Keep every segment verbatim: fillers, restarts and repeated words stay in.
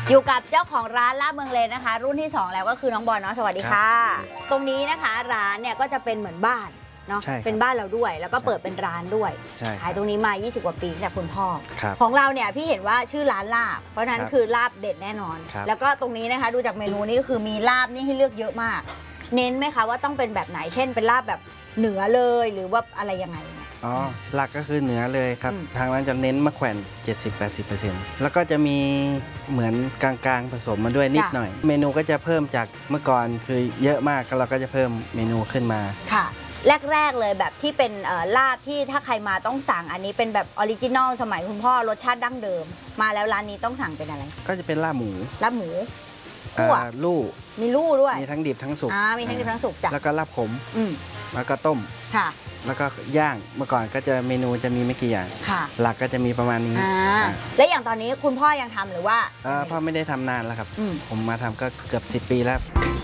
อยู่กับเจ้าของร้านลาบเมืองเลนนะคะรุ่นที่สองแล้วก็คือน้องบอลเนาะสวัสดีค่ะตรงนี้นะคะร้านเนี่ยก็จะเป็นเหมือนบ้านเนาะเป็นบ้านเราด้วยแล้วก็เปิดเป็นร้านด้วยขายตรงนี้มายี่สิบกว่าปีจากคุณพ่อของเราเนี่ยพี่เห็นว่าชื่อร้านลาบเพราะฉะนั้นคือลาบเด็ดแน่นอนแล้วก็ตรงนี้นะคะดูจากเมนูนี้ก็คือมีลาบนี่ให้เลือกเยอะมากเน้นไหมคะว่าต้องเป็นแบบไหนเช่นเป็นลาบแบบเหนือเลยหรือว่าอะไรยังไงอ๋อหลักก็คือเหนือเลยครับทางร้านจะเน้นมะแขวน เจ็ดสิบถึงแปดสิบเปอร์เซ็นต์ แล้วก็จะมีเหมือนกลางๆผสมมาด้วยนิดหน่อยเมนูก็จะเพิ่มจากเมื่อก่อนคือเยอะมากเราก็จะเพิ่มเมนูขึ้นมาค่ะแรกๆเลยแบบที่เป็นลาบที่ถ้าใครมาต้องสั่งอันนี้เป็นแบบออริจินอลสมัยคุณพ่อรสชาติดั้งเดิมมาแล้วร้านนี้ต้องสั่งเป็นอะไรก็จะเป็นลาบหมูลาบหมูลู่มีลู่ด้วยมีทั้งดิบทั้งสุกอ่ามีทั้งดิบทั้งสุกจ้ะแล้วก็ลาบขมแล้วก็ต้มค่ะแล้วก็ย่างเมื่อก่อนก็จะเมนูจะมีไม่กี่อย่างหลักก็จะมีประมาณนี้และอย่างตอนนี้คุณพ่อยังทำหรือว่าพ่อไม่ได้ทำนานแล้วครับผมมาทำก็เกือบสิบปีแล้ว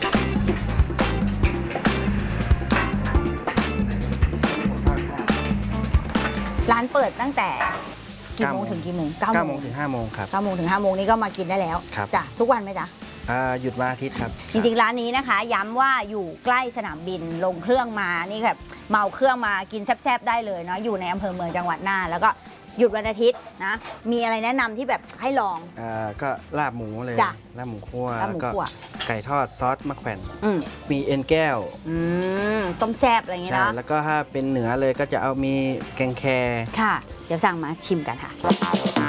ร้านเปิดตั้งแต่กี่โมงถึงกี่โมงเก้าโมงถึงห้าโมงครับเก้าโมงถึงห้าโมงนี้ก็มากินได้แล้วจ้ะทุกวันไหมจ๊ะหยุดวันอาทิตย์ครับจริงๆร้านนี้นะคะย้ำว่าอยู่ใกล้สนามบินลงเครื่องมานี่แบบเมาเครื่องมากินแซ่บๆได้เลยเนาะอยู่ในอำเภอเมืองจังหวัดน่านแล้วก็หยุดวันอาทิตย์นะมีอะไรแนะนำที่แบบให้ลองอ่าก็ลาบหมูเลยลาบหมูคั่วแล้วก็ไก่ทอดซอสมะแขวนมีเอ็นแก้วต้มแซ่บอะไรอย่างเงี้ยเนาะแล้วก็ถ้าเป็นเหนือเลยก็จะเอามีแกงแคค่ะเดี๋ยวสั่งมาชิมกันค่ะ